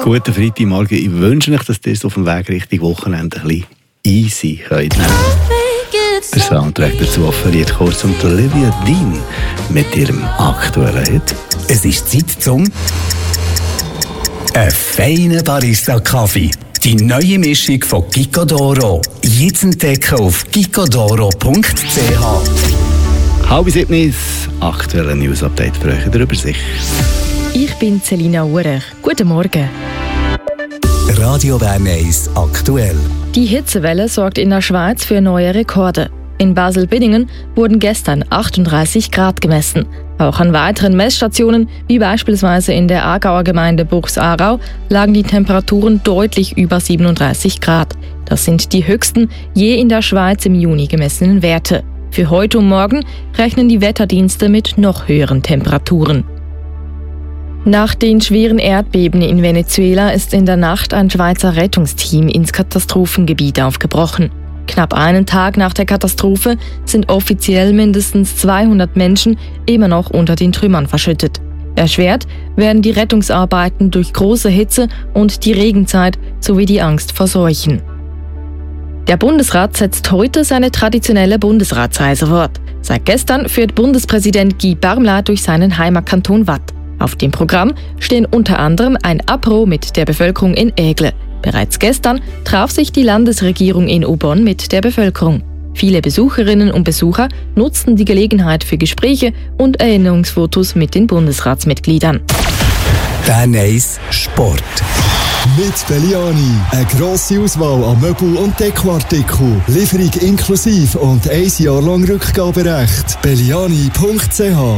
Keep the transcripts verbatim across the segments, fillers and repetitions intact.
Guten Freitagmorgen. Ich wünsche euch, dass ihr es auf dem Weg Richtung Wochenende ein bisschen easy könnt nehmen. Der Soundtrack dazu offeriert kurz und Olivia Dean mit ihrem aktuellen Hit. Es ist Zeit zum ein feiner Barista-Kaffee. Die neue Mischung von Gicodoro. Jetzt entdecken auf gicodoro punkt c h. Halb sieben ist aktuelle News-Update für euch in der Übersicht. Ich bin Selina Urech. Guten Morgen. Radio Bern eins aktuell. Die Hitzewelle sorgt in der Schweiz für neue Rekorde. In Basel-Biddingen wurden gestern achtunddreißig Grad gemessen. Auch an weiteren Messstationen, wie beispielsweise in der Aargauer Gemeinde Buchs-Aarau, lagen die Temperaturen deutlich über siebenunddreißig Grad. Das sind die höchsten je in der Schweiz im Juni gemessenen Werte. Für heute und morgen rechnen die Wetterdienste mit noch höheren Temperaturen. Nach den schweren Erdbeben in Venezuela ist in der Nacht ein Schweizer Rettungsteam ins Katastrophengebiet aufgebrochen. Knapp einen Tag nach der Katastrophe sind offiziell mindestens zweihundert Menschen immer noch unter den Trümmern verschüttet. Erschwert werden die Rettungsarbeiten durch große Hitze und die Regenzeit sowie die Angst vor Seuchen. Der Bundesrat setzt heute seine traditionelle Bundesratsreise fort. Seit gestern führt Bundespräsident Guy Parmelin durch seinen Heimatkanton Waadt. Auf dem Programm stehen unter anderem ein Apéro mit der Bevölkerung in Aigle. Bereits gestern traf sich die Landesregierung in Aubonne mit der Bevölkerung. Viele Besucherinnen und Besucher nutzten die Gelegenheit für Gespräche und Erinnerungsfotos mit den Bundesratsmitgliedern. Bern eins Sport. Mit Belliani. Eine grosse Auswahl an Möbel- und Dekoartikeln. Lieferung inklusive und ein Jahr lang Rückgaberecht. belliani punkt c h.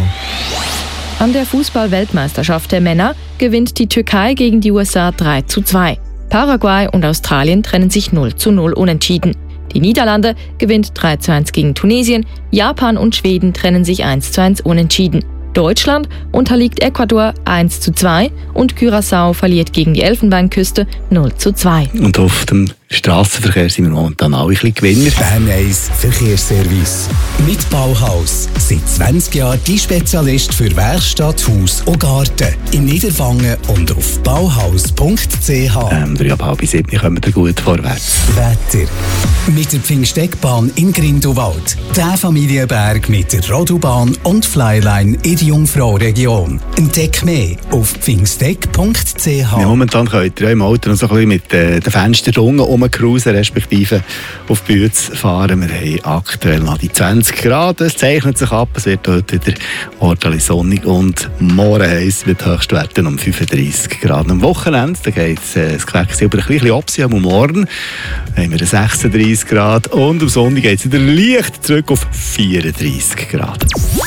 An der Fußball-Weltmeisterschaft der Männer gewinnt die Türkei gegen die U S A drei zu zwei. Paraguay und Australien trennen sich null zu null unentschieden. Die Niederlande gewinnt drei zu eins gegen Tunesien, Japan und Schweden trennen sich eins zu eins unentschieden. Deutschland unterliegt Ecuador eins zu zwei und Curaçao verliert gegen die Elfenbeinküste null zu zwei. Und auf dem Strassenverkehr sind wir momentan auch ein bisschen Gewinner. Bern eins Verkehrsservice. Mit Bauhaus. Seit zwanzig Jahren die Spezialist für Werkstatt, Haus und Garten. In Niederwangen und auf bauhaus punkt c h. Ähm, drei ab halb sieben kommen wir gut vorwärts. Wetter. Mit der Pfingsteckbahn in Grindelwald. Der Familienberg mit der Rodobahn und Flyline in die Jungfrau-Region. Entdeck mehr auf pfingsteck punkt c h. Ja, momentan könnt ihr im Auto noch so ein bisschen mit äh, den Fenstern unten rumcruisen, respektive auf die Bühne fahren. Wir haben aktuell noch die zwanzig Grad. Es zeichnet sich ab. Es wird heute wieder ordentlich sonnig und morgen heiß mit Höchstwerten um fünfunddreißig Grad. Am Wochenende da geht äh, das Quecksilber ein bisschen ab. Am Morgen haben wir sechsunddreißig Grad und am Sonntag geht es wieder leicht zurück auf vierunddreißig Grad.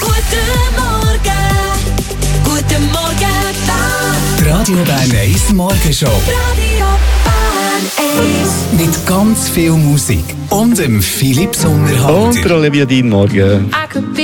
Die Radio Bern eins Morgenshow. Mit ganz viel Musik und dem Philipp Sommerhalder. Und der Olivia Dean morgen.